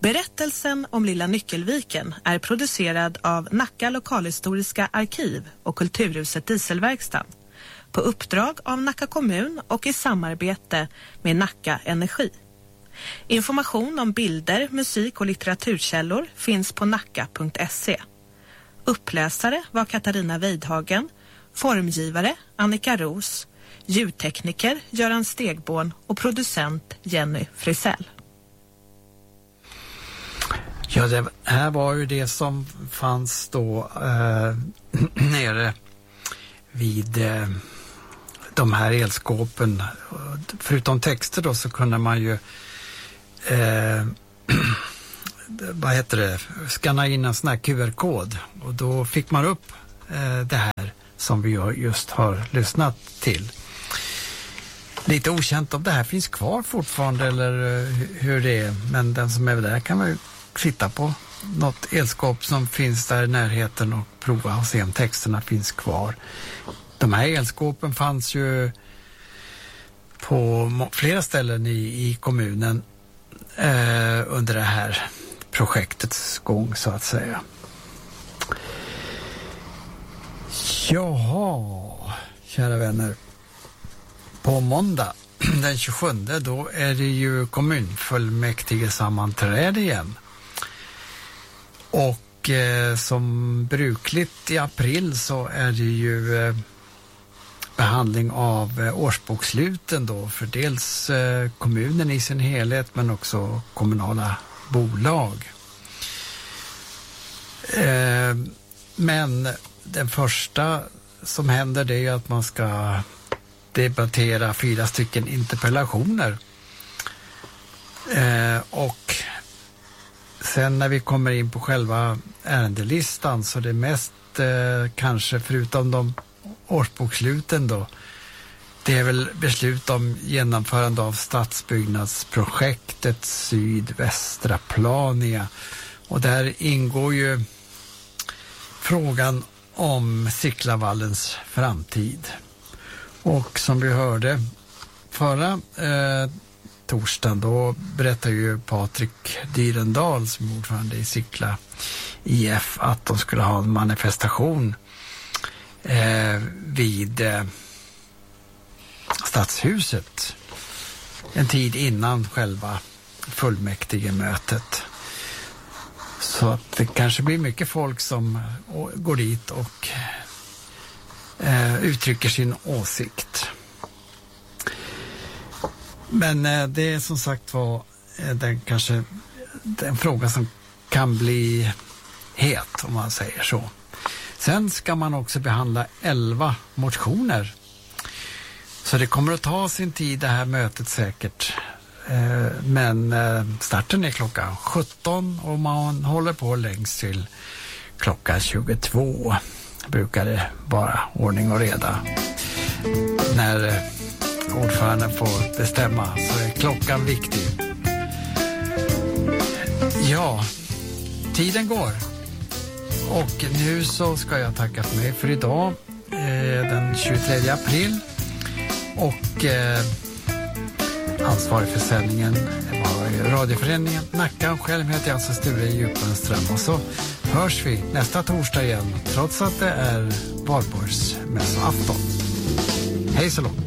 Berättelsen om Lilla Nyckelviken är producerad av Nacka lokalhistoriska arkiv och Kulturhuset Dieselverkstan på uppdrag av Nacka kommun och i samarbete med Nacka Energi. Information om bilder, musik och litteraturkällor finns på nacka.se. Uppläsare var Katarina Weidhagen, formgivare Annika Ros, ljudtekniker Göran Stegborn och producent Jenny Frisell. Ja, det här var ju det som fanns då nere vid de här elskåpen. Förutom texter då så kunde man ju skanna in en sån här QR-kod och då fick man upp det här som vi just har lyssnat till. Lite okänt om det här finns kvar fortfarande eller hur det är, men den som är där kan man ju titta på något elskåp som finns där i närheten och prova och se om texterna finns kvar. De här elskåpen fanns ju på flera ställen i kommunen under det här projektets gång så att säga. Jaha, kära vänner. På måndag den 27 då är det ju kommunfullmäktige sammanträde igen. Och som brukligt i april så är det ju behandling av årsboksluten då för dels kommunen i sin helhet men också kommunala bolag. Men den första som händer det är att man ska debattera 4 stycken interpellationer. Och sen när vi kommer in på själva ärendelistan så det mest kanske förutom de årsboksluten då det är väl beslut om genomförande av stadsbyggnadsprojektet Sydvästra Plania och där ingår ju frågan om Sicklavallens framtid. Och som vi hörde förra torsdagen då berättar ju Patrik Dyrendal som är ordförande i Sickla IF att de skulle ha en manifestation vid Stadshuset en tid innan själva fullmäktigemötet. Så att det kanske blir mycket folk som går dit och uttrycker sin åsikt. Men det är som sagt var den fråga som kan bli het om man säger så. Sen ska man också behandla 11 motioner. Så det kommer att ta sin tid det här mötet säkert. Men starten är klockan 17 och man håller på längst till klockan 22. Brukar det vara ordning och reda. När ordföranden får bestämma så är klockan viktig. Ja, tiden går. Och nu så ska jag tacka för mig för idag. Den 23 april. Och ansvarig för sändningen var radioföreningen Nacka. Själv heter jag alltså Sture Djupenström. Och så hörs vi nästa torsdag igen trots att det är valborgsmässoafton. Hej så långt.